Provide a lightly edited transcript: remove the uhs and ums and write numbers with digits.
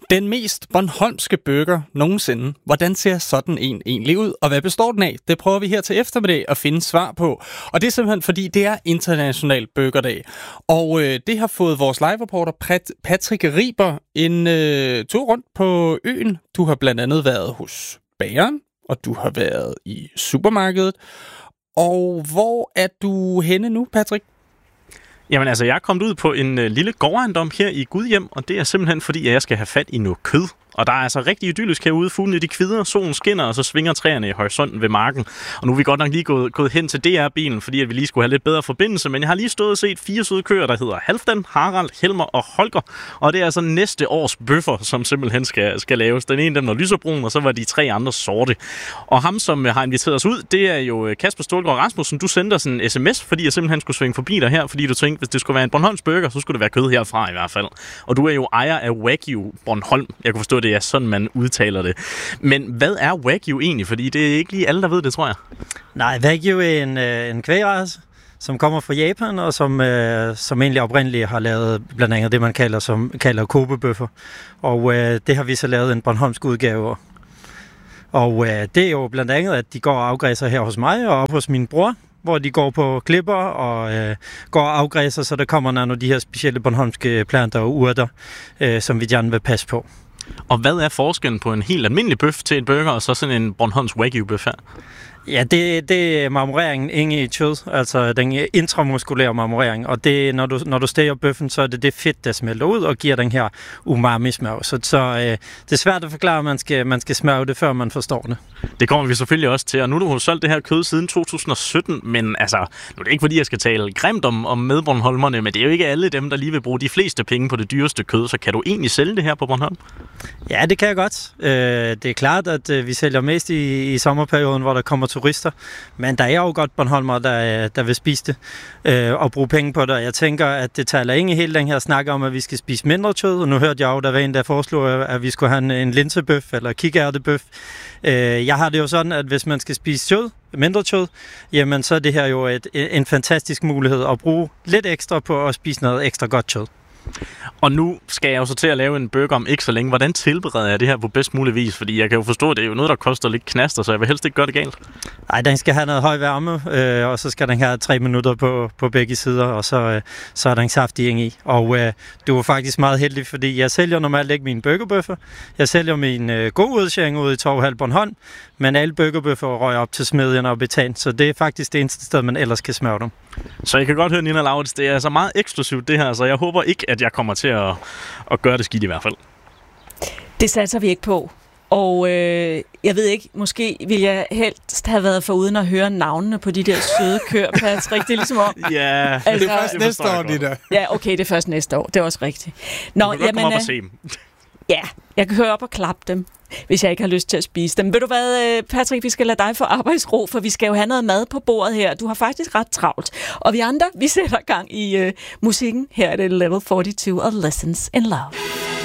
Den mest bornholmske burger nogensinde. Hvordan ser sådan en egentlig ud, og hvad består den af? Det prøver vi her til eftermiddag at finde svar på. Og det er simpelthen fordi, det er International Burgerdag. Og det har fået vores live-reporter Patrick Riber en tur rundt på øen. Du har blandt andet været hos bageren, og du har været i supermarkedet. Og hvor er du henne nu, Patrick? Jamen altså, jeg er kommet ud på en lille gårdejendom her i Gudhjem, og det er simpelthen fordi, at jeg skal have fat i noget kød. Og der er altså rigtig idyllisk herude. Fuglene de kvider, solen skinner, og så svinger træerne i horisonten ved marken. Og nu er vi godt nok lige gået hen til DR-bilen, fordi at vi lige skulle have lidt bedre forbindelse. Men jeg har lige stået og set 4 søde køer, der hedder Halfdan, Harald, Helmer og Holger. Og det er altså næste års bøffer, som simpelthen skal laves. Den ene af dem var lyserbrun, og så var de 3 andre sorte. Og ham, som har inviteret os ud, det er jo Kasper Stålgaard Rasmussen. Du sendte os en sms, fordi jeg simpelthen skulle svinge forbi dig her, fordi du tænkte, hvis det skulle være en Bornholms burger, så skulle det være kød herfra i hvert fald. Og du er jo ejer af Wagyu Bornholm. Jeg kunne forstå, det er sådan, man udtaler det. Men hvad er Wagyu egentlig? Fordi det er ikke lige alle, der ved det, tror jeg. Nej, Wagyu er en kvægrace, som kommer fra Japan, og som egentlig oprindeligt har lavet blandt andet det, man kalder Kobe-bøffer. Og det har vi så lavet en bornholmsk udgave af. Og det er jo blandt andet, at de går og afgræser her hos mig og op hos min bror, hvor de går på klipper og går og afgræser, så der kommer nogle af de her specielle bornholmske planter og urter, som vi gerne vil passe på. Og hvad er forskellen på en helt almindelig bøf til en burger, og så sådan en Bornholms Wagyu-bøf her? Ja, det er marmoreringen inde i kød, altså den intramuskulære marmorering. Og det, når du steger bøffen, så er det fedt, der smelter ud og giver den her umami-smag. Så det er svært at forklare, at man skal smage det, før man forstår det. Det kommer vi selvfølgelig også til. Og nu har du solgt det her kød siden 2017, men altså, nu er det ikke fordi, jeg skal tale grimt om medbornholmerne, men det er jo ikke alle dem, der lige vil bruge de fleste penge på det dyreste kød. Så kan du egentlig sælge det her på Bornholm? Ja, det kan jeg godt. Det er klart, at vi sælger mest i sommerperioden, hvor der kommer turister, men der er jo godt bornholmer, der vil spise det og bruge penge på det. Jeg tænker, at det taler ikke helt den her snak om, at vi skal spise mindre kød, og nu hørte jeg jo, der var en, der foreslog, at vi skulle have en linsebøf eller kikærtebøf. Jeg har det jo sådan, at hvis man skal spise kød, mindre kød, jamen så er det her jo en fantastisk mulighed at bruge lidt ekstra på at spise noget ekstra godt kød. Og nu skal jeg jo så til at lave en burger om ikke så længe. Hvordan tilbereder jeg det her på bedst mulig vis? Fordi jeg kan jo forstå, at det er jo noget, der koster lidt knaster, så jeg vil helst ikke gøre det galt. Nej, den skal have noget høj varme, og så skal den have 3 minutter på begge sider, og så er den saftig i. Og du er faktisk meget heldig, fordi jeg sælger normalt ikke mine burgerbøffer. Jeg sælger min gode udskæring ude i Torvhal Bornholm, men alle burgerbøffer røger op til smedjen og betan, så det er faktisk det eneste sted, man ellers kan smage dem. Så jeg kan godt høre, Nina Laurits, det er altså meget eksklusivt det her, så jeg håber ikke, at jeg kommer til at gøre det skidt i hvert fald. Det satser vi ikke på. Og jeg ved ikke, måske ville jeg helst have været foruden at høre navnene på de der søde køer, Patrick. Det er ligesom om... Ja, altså, det er først næste år, det der. Ja, okay, det er først næste år. Det er også rigtigt. Nå, du kan godt komme op og se dem. Ja, jeg kan høre op og klappe dem, hvis jeg ikke har lyst til at spise dem. Ved du hvad, Patrick, vi skal lade dig få arbejdsro, for vi skal jo have noget mad på bordet her. Du har faktisk ret travlt. Og vi andre, vi sætter gang i musikken. Her er det Level 42 og Lessons in Love.